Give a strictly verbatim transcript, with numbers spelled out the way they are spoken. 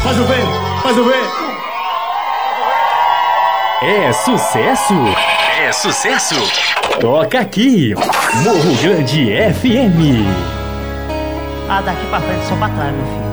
Faz o V, faz o V. É sucesso? É sucesso? Toca aqui, Morro Grande F M. Ah, daqui pra frente só pra trás, meu filho.